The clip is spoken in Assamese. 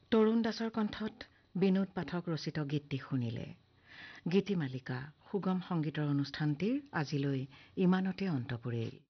তৰুণ দাসৰ কণ্ঠত বিনোদ পাঠক ৰচিত গীতটি শুনিলে। গীতিমালিকা সুগম সংগীতৰ অনুষ্ঠানটিৰ আজিলৈ ইমানতে অন্ত পৰিল।